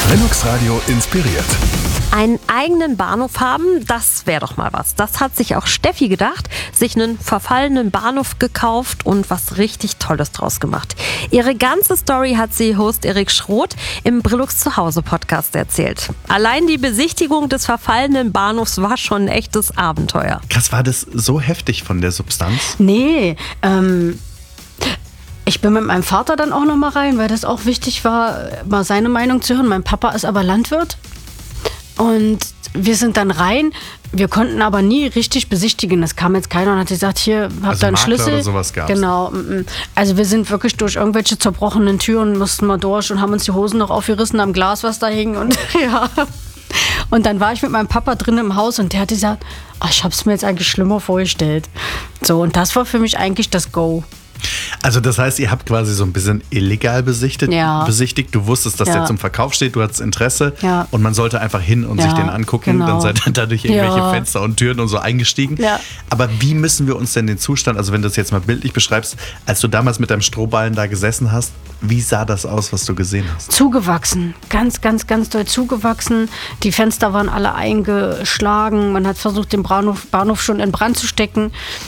Linux Radio inspiriert. Einen eigenen Bahnhof haben, das wäre doch mal was. Das hat sich auch Steffi gedacht, sich einen verfallenen Bahnhof gekauft und was richtig Tolles draus gemacht. Ihre ganze Story hat sie Host Erik Schroth im Brillux Zuhause Podcast erzählt. Allein die Besichtigung des verfallenen Bahnhofs war schon ein echtes Abenteuer. Krass, war das so heftig von der Substanz? Nee, ich bin mit meinem Vater dann auch noch mal rein, weil das auch wichtig war, mal seine Meinung zu hören. Mein Papa ist aber Landwirt. Und wir sind dann rein. Wir konnten aber nie richtig besichtigen. Es kam jetzt keiner und hat gesagt, hier, habt ihr einen Makler Schlüssel? oder sowas gab's? Genau. Also wir sind wirklich durch irgendwelche zerbrochenen Türen, mussten mal durch und haben uns die Hosen noch aufgerissen am Glas, was da hing. Und ja. Und dann war ich mit meinem Papa drin im Haus und der hat gesagt, ich habe es mir jetzt eigentlich schlimmer vorgestellt. So, und das war für mich eigentlich das Go. Also das heißt, ihr habt quasi so ein bisschen illegal besichtigt. Du wusstest, dass der zum Verkauf steht, du hattest Interesse und man sollte einfach hin und sich den angucken. Genau. Dann seid ihr da durch irgendwelche Fenster und Türen und so eingestiegen. Ja. Aber wie müssen wir uns denn den Zustand, also wenn du das jetzt mal bildlich beschreibst, als du damals mit deinem Strohballen da gesessen hast, wie sah das aus, was du gesehen hast? Zugewachsen, ganz, ganz, ganz doll zugewachsen. Die Fenster waren alle eingeschlagen. Man hat versucht, den Bahnhof schon in Brand zu stecken.